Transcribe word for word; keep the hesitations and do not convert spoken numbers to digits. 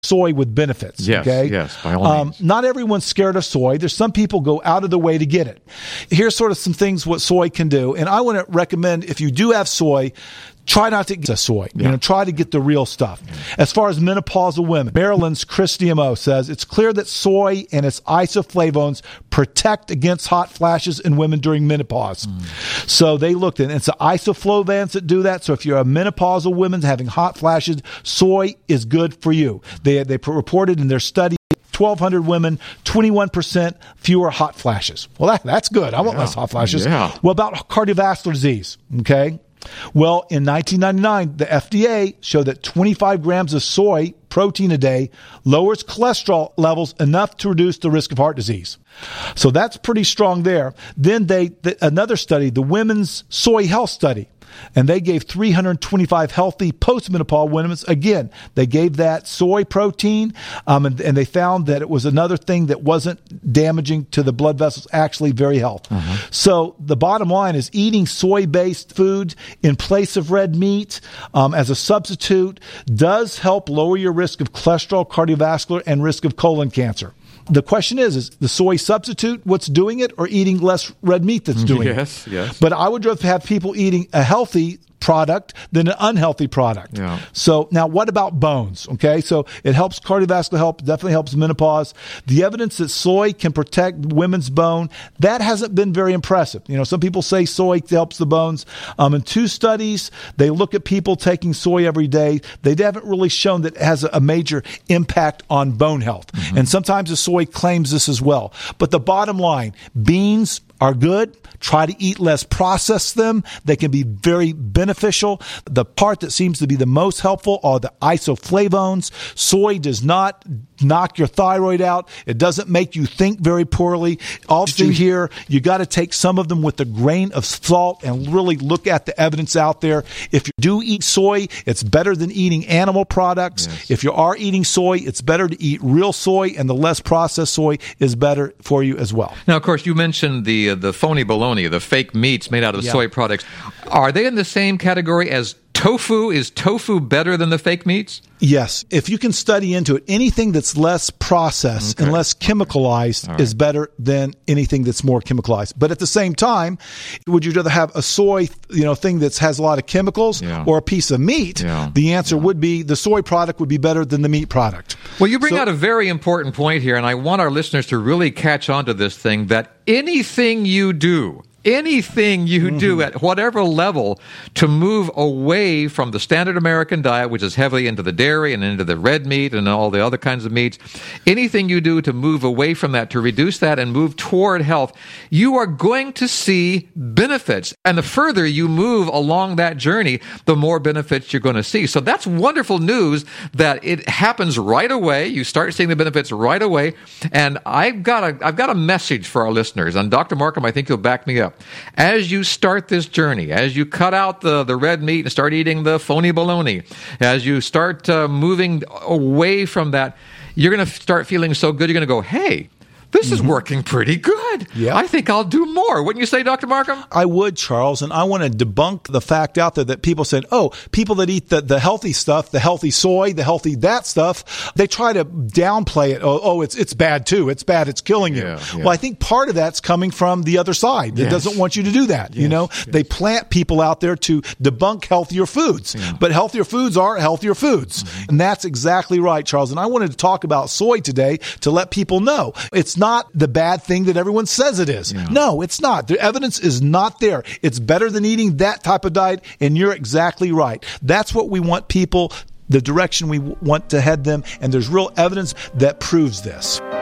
soy with benefits. Yes, okay? yes, by all um, means. Not everyone's scared of soy. There's some people go out of the way to get it. Here's sort of some things what soy can do. And I want to recommend, if you do have soy, try not to get soy. Yeah. You know, try to get the real stuff. As far as menopausal women, Maryland's Chris D M O says it's clear that soy and its isoflavones protect against hot flashes in women during menopause. Mm. So they looked at it. It's the isoflavones that do that. So if you're a menopausal woman having hot flashes, soy is good for you. They they reported in their study twelve hundred women, twenty-one percent fewer hot flashes. Well, that, that's good. I want Yeah. less hot flashes. Yeah. What about cardiovascular disease? Okay. Well, in nineteen ninety-nine, the F D A showed that twenty-five grams of soy protein a day lowers cholesterol levels enough to reduce the risk of heart disease. So that's pretty strong there. Then they, the, another study, the Women's Soy Health Study, and they gave three hundred twenty-five healthy postmenopausal women, again, they gave that soy protein, um, and, and they found that it was another thing that wasn't damaging to the blood vessels, actually very healthy. Uh-huh. So the bottom line is eating soy-based foods in place of red meat um, as a substitute does help lower your risk of cholesterol, cardiovascular, and risk of colon cancer. The question is, is the soy substitute what's doing it, or eating less red meat that's doing yes, it? Yes, yes. But I would rather have people eating a healthy product than an unhealthy product. Yeah. So now what about bones? Okay. So it helps cardiovascular health, definitely helps menopause. The evidence that soy can protect women's bone, that hasn't been very impressive. You know, some people say soy helps the bones. Um, in two studies, they look at people taking soy every day. They haven't really shown that it has a major impact on bone health. Mm-hmm. And sometimes the soy claims this as well. But the bottom line, beans are good. Try to eat less, process them. They can be very beneficial. The part that seems to be the most helpful are the isoflavones. Soy does not knock your thyroid out. It doesn't make you think very poorly. All you hear, you got to take some of them with a grain of salt and really look at the evidence out there. If you do eat soy, it's better than eating animal products. Yes. If you are eating soy, it's better to eat real soy, and the less processed soy is better for you as well. Now, of course, you mentioned the uh, the phony bologna, the fake meats made out of Yeah. soy products. Are they in the same category as tofu? Is tofu better than the fake meats? Yes. If you can study into it, anything that's less processed Okay. and less chemicalized All right. is better than anything that's more chemicalized. But at the same time, would you rather have a soy, you know, thing that has a lot of chemicals Yeah. or a piece of meat? Yeah. The answer would be the soy product would be better than the meat product. Well, you bring So- out a very important point here, and I want our listeners to really catch on to this thing, that anything you do, anything you mm-hmm. do at whatever level to move away from the standard American diet, which is heavily into the dairy and into the red meat and all the other kinds of meats, anything you do to move away from that, to reduce that and move toward health, you are going to see benefits. And the further you move along that journey, the more benefits you're going to see. So that's wonderful news that it happens right away. You start seeing the benefits right away. And I've got a, I've got a message for our listeners. And Doctor Markham, I think you'll back me up. As you start this journey, as you cut out the, the red meat and start eating the phony bologna, as you start uh, moving away from that, you're going to start feeling so good, you're going to go, hey, this is working pretty good. Yeah. I think I'll do more. Wouldn't you say, Doctor Markham? I would, Charles, and I want to debunk the fact out there that people said, oh, people that eat the, the healthy stuff, the healthy soy, the healthy that stuff, they try to downplay it. Oh, oh it's it's bad too. It's bad. It's killing you. Yeah, yeah. Well, I think part of that's coming from the other side that Yes. doesn't want you to do that. You Yes, know, yes. they plant people out there to debunk healthier foods, Yeah. but healthier foods are healthier foods. Mm-hmm. And that's exactly right, Charles. And I wanted to talk about soy today to let people know it's not the bad thing that everyone says it is. Yeah. No, it's not. The evidence is not there. It's better than eating that type of diet, and you're exactly right. That's what we want people, the direction we want to head them, and there's real evidence that proves this.